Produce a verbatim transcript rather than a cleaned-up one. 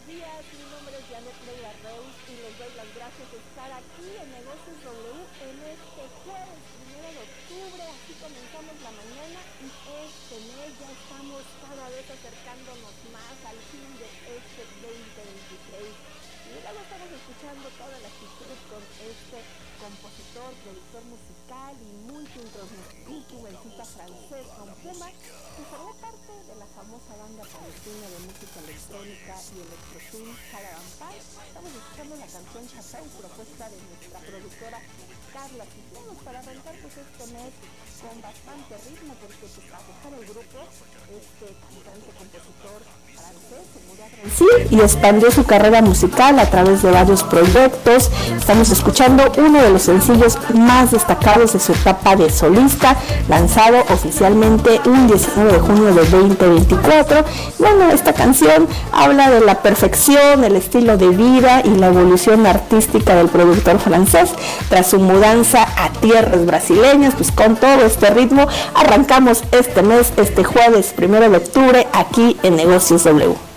días, mi nombre es Janet Leila Reus y les doy las gracias de estar aquí en Negocios W en este jueves primero de octubre. Así comenzamos la mañana y este mes ya estamos cada vez acercándonos más al fin de este veinte veintitrés. Y luego estamos escuchando toda la actitud con este compositor, productor musical y multiinstrumentista francés con Puma, que formó parte de la famosa banda parisina de música electrónica y electroswing Caravan Paz. Estamos escuchando la canción Chapeu, propuesta de nuestra productora Carla Cisneros, para arrancar pues este mes con bastante ritmo, porque pues a dejar el grupo, este cantante compositor francés se mudó a Brasil y expandió su carrera musical a través de varios proyectos. Estamos escuchando uno de los sencillos más destacados de su etapa de solista, lanzado oficialmente un diecinueve de junio de veinte veinticuatro. Bueno, esta canción habla de la perfección, el estilo de vida y la evolución artística del productor francés tras su mudanza a tierras brasileñas. Pues con todo este ritmo arrancamos este mes, este jueves primero de octubre, aquí en Negocios W.